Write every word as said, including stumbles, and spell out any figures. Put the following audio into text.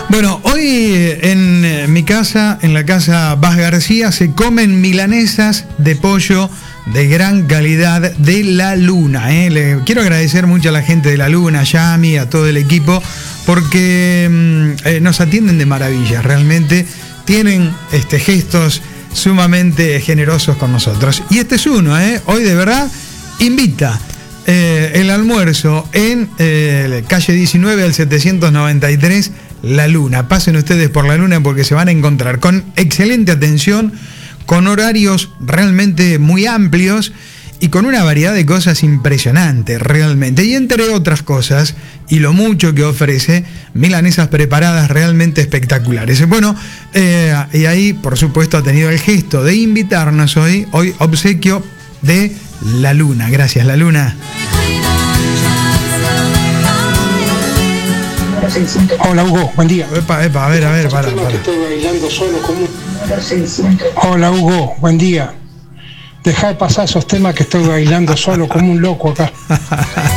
Bueno, hoy en mi casa, en la casa Vaz García, se comen milanesas de pollo de gran calidad de La Luna. ¿eh? Le quiero agradecer mucho a la gente de La Luna, a Yami, a todo el equipo, porque eh, nos atienden de maravilla, realmente tienen este, gestos sumamente generosos con nosotros. Y este es uno, ¿eh? Hoy de verdad invita eh, el almuerzo en eh, calle diecinueve al setecientos noventa y tres, La Luna. Pasen ustedes por La Luna porque se van a encontrar con excelente atención, con horarios realmente muy amplios y con una variedad de cosas impresionantes realmente. Y entre otras cosas, y lo mucho que ofrece, milanesas preparadas realmente espectaculares. Bueno, eh, y ahí por supuesto ha tenido el gesto de invitarnos hoy, hoy obsequio de La Luna. Gracias, La Luna. Hola Hugo, buen día. Epa, epa, a ver, a ver, para, para. Hola Hugo, buen día. Deja de pasar esos temas que estoy bailando solo como un loco acá.